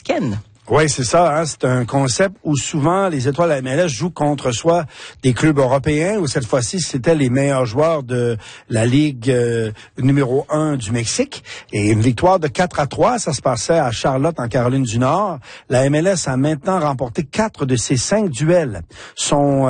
mexicaine. Oui, c'est ça. Hein? C'est un concept où souvent les étoiles de la MLS jouent contre soit des clubs européens ou cette fois-ci c'était les meilleurs joueurs de la Ligue numéro 1 du Mexique. Et une victoire de 4-3, ça se passait à Charlotte en Caroline du Nord. La MLS a maintenant remporté 4 de ses 5 duels. Son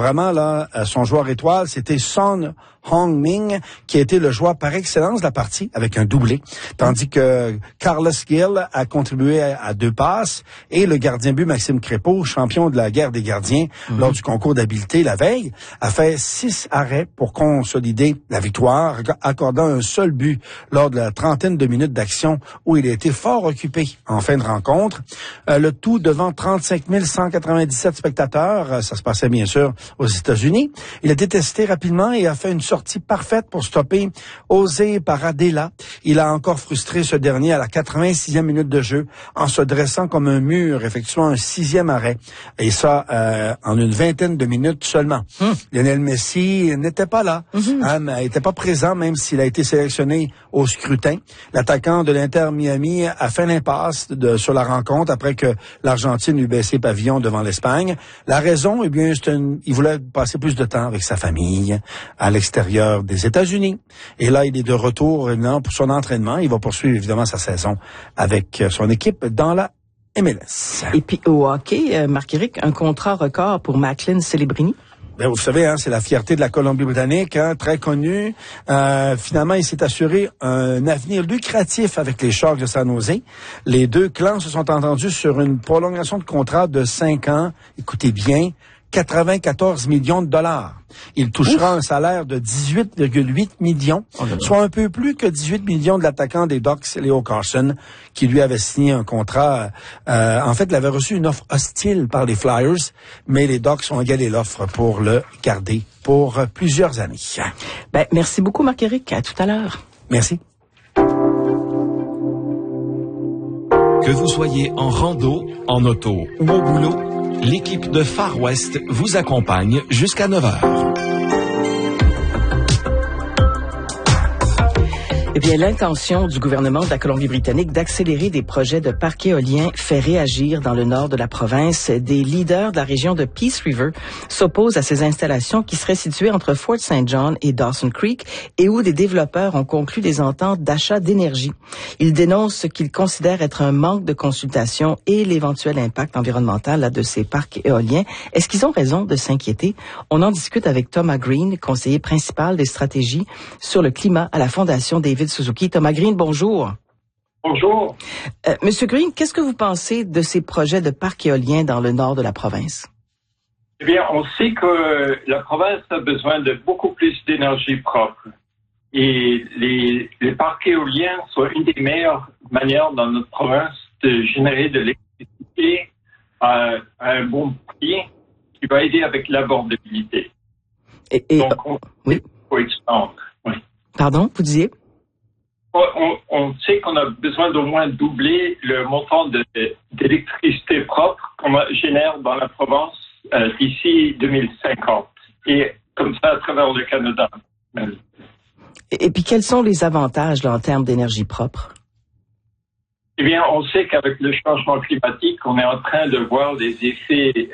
joueur étoile, c'était Son Heung-min, qui a été le joueur par excellence de la partie avec un doublé, tandis que Carlos Gil a contribué à 2 passes et le gardien but Maxime Crépeau, champion de la guerre des gardiens lors du concours d'habileté la veille, a fait 6 arrêts pour consolider la victoire, accordant un seul but lors de la trentaine de minutes d'action où il a été fort occupé en fin de rencontre. Le tout devant 35 197 spectateurs. Ça se passait bien sûr aux États-Unis. Il a été testé rapidement et a fait une sortie parfaite pour stopper José Paradela. Il a encore frustré ce dernier à la 86e minute de jeu en se dressant comme un mur, effectuant un 6e arrêt. Et ça, en une vingtaine de minutes seulement. Lionel Messi n'était pas là. N'était pas présent, même s'il a été sélectionné au scrutin. L'attaquant de l'Inter Miami a fait l'impasse sur la rencontre après que l'Argentine eut baissé pavillon devant l'Espagne. La raison, eh bien, il voulait passer plus de temps avec sa famille à l'extérieur des États-Unis. Et là, il est de retour évidemment pour son entraînement. Il va poursuivre évidemment sa saison avec son équipe dans la MLS. Et puis au hockey, Marc-Éric, un contrat record pour Macklin Celebrini. Ben, vous savez, c'est la fierté de la Colombie-Britannique, très connue. Finalement, il s'est assuré un avenir lucratif avec les Sharks de San Jose. Les deux clans se sont entendus sur une prolongation de contrat de 5 ans. Écoutez bien, 94 millions de dollars. Il touchera un salaire de 18,8 millions, soit un peu plus que 18 millions de l'attaquant des Ducks, Leo Carlson, qui lui avait signé un contrat. En fait, il avait reçu une offre hostile par les Flyers, mais les Ducks ont égalé l'offre pour le garder pour plusieurs années. Merci beaucoup, Marc-Éric. À tout à l'heure. Merci. Que vous soyez en rando, en auto ou au boulot, l'équipe de Far West vous accompagne jusqu'à 9h. Eh bien, l'intention du gouvernement de la Colombie-Britannique d'accélérer des projets de parcs éoliens fait réagir dans le nord de la province. Des leaders de la région de Peace River s'opposent à ces installations qui seraient situées entre Fort St. John et Dawson Creek et où des développeurs ont conclu des ententes d'achat d'énergie. Ils dénoncent ce qu'ils considèrent être un manque de consultation et l'éventuel impact environnemental de ces parcs éoliens. Est-ce qu'ils ont raison de s'inquiéter? On en discute avec Thomas Green, conseiller principal des stratégies sur le climat à la Fondation David Suzuki. Thomas Green, bonjour. Bonjour. Monsieur Green, qu'est-ce que vous pensez de ces projets de parcs éoliens dans le nord de la province? Eh bien, on sait que la province a besoin de beaucoup plus d'énergie propre. Et les parcs éoliens sont une des meilleures manières dans notre province de générer de l'électricité à un bon prix qui va aider avec l'abordabilité. Donc, oui. Faut expandre. Oui. Pardon, vous disiez? On sait qu'on a besoin d'au moins doubler le montant d'électricité propre qu'on génère dans la province d'ici 2050. Et comme ça à travers le Canada. Et puis, quels sont les avantages là, en termes d'énergie propre? Eh bien, on sait qu'avec le changement climatique, on est en train de voir des effets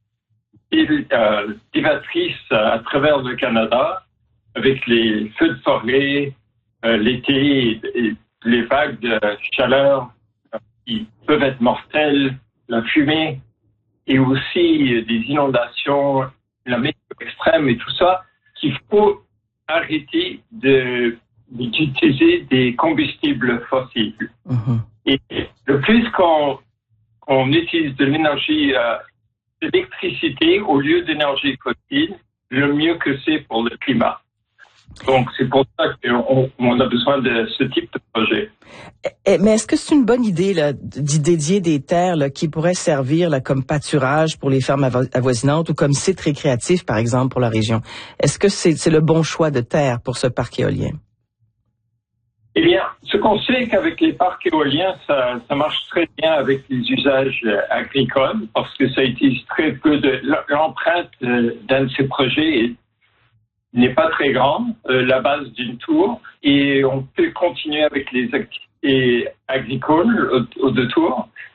dévastatrices à travers le Canada, avec les feux de forêt, l'été, et les vagues de chaleur qui peuvent être mortelles, la fumée, et aussi des inondations, la météo extrême et tout ça, qu'il faut arrêter d'utiliser des combustibles fossiles. Et le plus qu'on utilise de l'énergie, d'électricité au lieu d'énergie fossile, le mieux que c'est pour le climat. Donc, c'est pour ça qu'on a besoin de ce type de projet. Mais est-ce que c'est une bonne idée là, d'y dédier des terres là, qui pourraient servir là, comme pâturage pour les fermes avoisinantes ou comme site récréatif, par exemple, pour la région? Est-ce que c'est le bon choix de terre pour ce parc éolien? Eh bien, ce qu'on sait qu'avec les parcs éoliens, ça marche très bien avec les usages agricoles parce que ça utilise très peu de... L'empreinte d'un de ces projets n'est pas très grande, la base d'une tour, et on peut continuer avec les activités agricoles aux deux tours.